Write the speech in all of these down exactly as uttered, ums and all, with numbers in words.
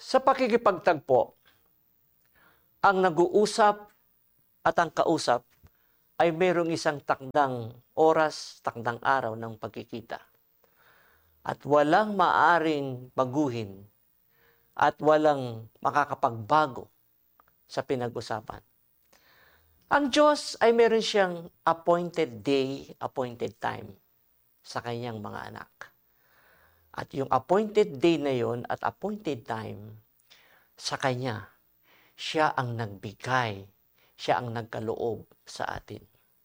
Sa pakikipagtagpo, ang nag-uusap at ang kausap ay mayroong isang takdang oras, takdang araw ng pagkikita. At walang maaring baguhin at walang makakapagbago sa pinag-usapan. Ang Diyos ay meron siyang appointed day, appointed time sa kanyang mga anak. At yung appointed day na yon at appointed time sa Kanya, siya ang nagbigay, siya ang nagkaloob sa atin.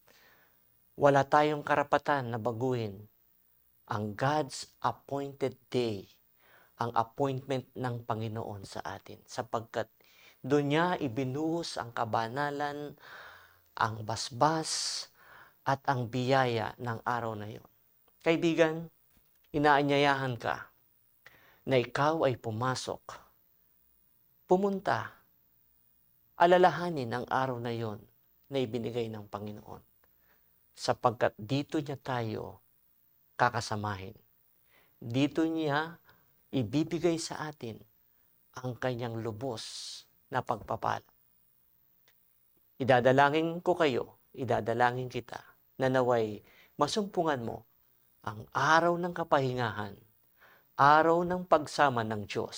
Wala tayong karapatan na baguhin ang God's appointed day, ang appointment ng Panginoon sa atin, sapagkat doon niya ibinuhos ang kabanalan, ang basbas, at ang biyaya ng araw na yon. Kaibigan, inaanyayahan ka na ikaw ay pumasok, pumunta, alalahanin ang araw na yon na ibinigay ng Panginoon. Sapagkat dito niya tayo kakasamahin. Dito niya ibibigay sa atin ang kanyang lubos na pagpapala. Idadalangin ko kayo, idadalangin kita, na naway masumpungan mo ang araw ng kapahingahan, araw ng pagsama ng Diyos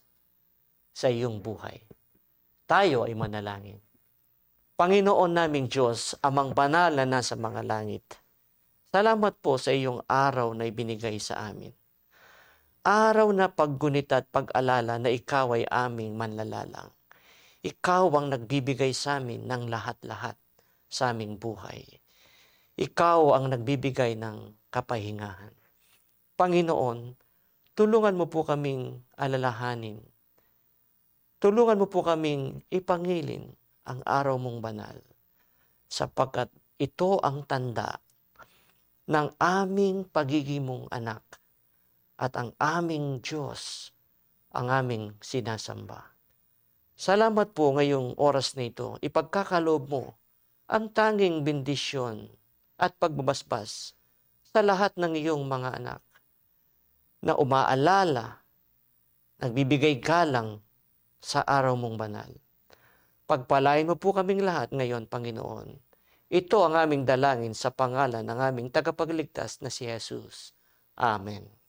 sa iyong buhay. Tayo ay manalangin. Panginoon naming Diyos, amang banal na nasa mga langit, salamat po sa iyong araw na ibinigay sa amin. Araw na paggunit at pag-alala na ikaw ay aming manlalalang. Ikaw ang nagbibigay sa amin ng lahat-lahat sa aming buhay. Ikaw ang nagbibigay ng kapahingahan. Panginoon, tulungan mo po kaming alalahanin. Tulungan mo po kaming ipangilin ang araw mong banal, sapagkat ito ang tanda ng aming pagiging mong anak at ang aming Diyos ang aming sinasamba. Salamat po ngayong oras na ito. Ipagkakaloob mo ang tanging bendisyon at pagbabasbas sa lahat ng iyong mga anak na umaalala, nagbibigay galang sa araw mong banal. Pagpalain mo po kaming lahat ngayon, Panginoon. Ito ang aming dalangin sa pangalan ng aming tagapagligtas na si Jesus. Amen.